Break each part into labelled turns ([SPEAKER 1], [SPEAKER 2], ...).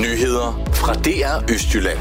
[SPEAKER 1] Nyheder fra DR Østjylland.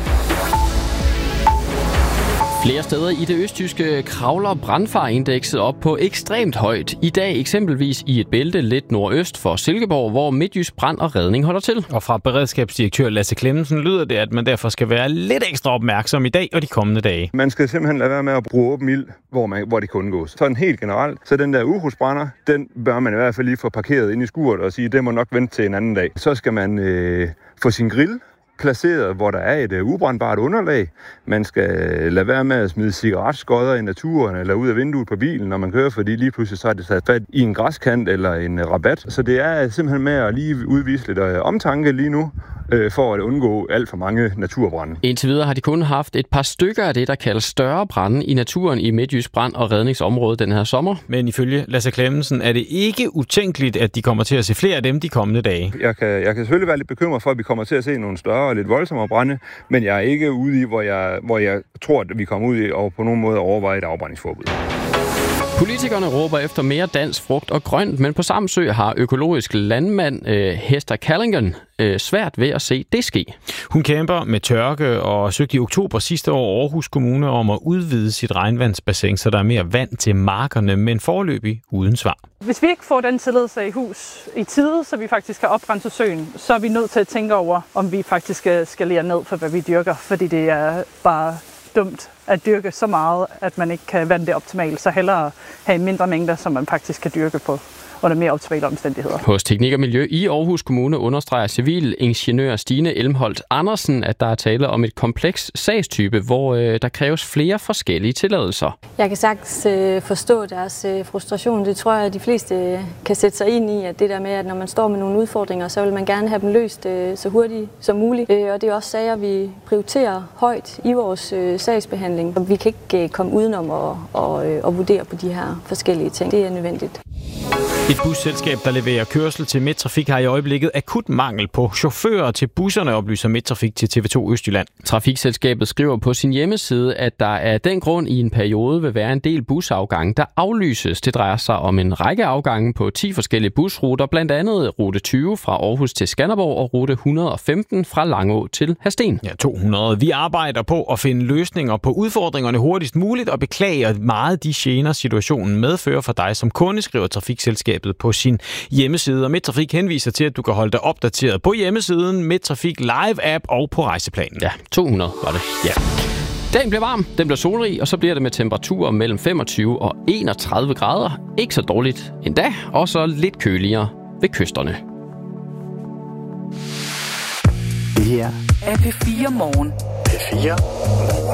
[SPEAKER 2] Flere steder i det østjyske kravler brandfarindekset op på ekstremt højt. I dag eksempelvis i et bælte lidt nordøst for Silkeborg, hvor Midtjysk Brand og Redning holder til.
[SPEAKER 3] Og fra beredskabsdirektør Lasse Clemmensen lyder det, at man derfor skal være lidt ekstra opmærksom i dag og de kommende dage.
[SPEAKER 4] Man skal simpelthen lade være med at bruge åben ild, hvor det kan undgås. Sådan helt generelt, så den der ukrudtsbrænder, den bør man i hvert fald lige få parkeret ind i skuret og sige, det må nok vente til en anden dag. Så skal man få sin grill placeret, hvor der er et ubrændbart underlag. Man skal lade være med at smide cigaretskodder i naturen eller ud af vinduet på bilen, når man kører, fordi lige pludselig så er det sat fat i en græskant eller en rabat. Så det er simpelthen med at lige udvise lidt omtanke lige nu, for at undgå alt for mange naturbrande.
[SPEAKER 2] Indtil videre har de kun haft et par stykker af det, der kaldes større brande i naturen i Midtjysk Brand og Redningsområdet den her sommer.
[SPEAKER 3] Men ifølge Lasse Clemmensen er det ikke utænkeligt, at de kommer til at se flere af dem de kommende dage.
[SPEAKER 4] Jeg kan selvfølgelig være lidt bekymret for, at vi kommer til at se nogle større og lidt voldsommere brande, men jeg er ikke ude i, hvor jeg tror, at vi kommer ud i og på nogen måde overveje et afbrændingsforbud.
[SPEAKER 2] Politikerne råber efter mere dansk frugt og grønt, men på Samsø har økologisk landmand Hester Callingen svært ved at se det ske.
[SPEAKER 3] Hun kæmper med tørke og søgte i oktober sidste år Aarhus Kommune om at udvide sit regnvandsbassin, så der er mere vand til markerne, men foreløbig uden svar.
[SPEAKER 5] Hvis vi ikke får den tilladelse i hus i tide, så vi faktisk kan oprense søen, så er vi nødt til at tænke over, om vi faktisk skal skalere ned for, hvad vi dyrker, fordi det er bare dumt at dyrke så meget, at man ikke kan vande det optimalt, så hellere have mindre mængder, som man faktisk kan dyrke på under mere optimale omstændigheder.
[SPEAKER 2] Hos Teknik og Miljø i Aarhus Kommune understreger civilingeniør Stine Elmholdt Andersen, at der er tale om et kompleks sagstype, hvor der kræves flere forskellige tilladelser.
[SPEAKER 6] Jeg kan sagtens forstå deres frustration. Det tror jeg, at de fleste kan sætte sig ind i, at det der med, at når man står med nogle udfordringer, så vil man gerne have dem løst så hurtigt som muligt. Og det er også sager, vi prioriterer højt i vores sagsbehandling. Vi kan ikke komme udenom at vurdere på de her forskellige ting. Det er nødvendigt.
[SPEAKER 3] Et busselskab, der leverer kørsel til Midttrafik, har i øjeblikket akut mangel på chauffører til busserne, oplyser Midttrafik til TV2 Østjylland.
[SPEAKER 2] Trafikselskabet skriver på sin hjemmeside, at der af den grund i en periode vil være en del busafgange, der aflyses. Det drejer sig om en række afgange på 10 forskellige busruter, blandt andet rute 20 fra Aarhus til Skanderborg og rute 115 fra Langå til Hadsten.
[SPEAKER 3] Ja, 200. Vi arbejder på at finde løsninger på udfordringerne hurtigst muligt og beklager meget de gener, situationen medfører for dig som kunde, skriver Trafikselskabet på sin hjemmeside. Og Midttrafik henviser til, at du kan holde dig opdateret på hjemmesiden, Midttrafik Live-app og på rejseplanen.
[SPEAKER 2] Ja, 200 var det. Ja. Dagen bliver varm, den bliver solrig, og så bliver det med temperaturer mellem 25 og 31 grader. Ikke så dårligt endda, og så lidt køligere ved kysterne.
[SPEAKER 7] Det her er P4 Morgen.
[SPEAKER 1] P4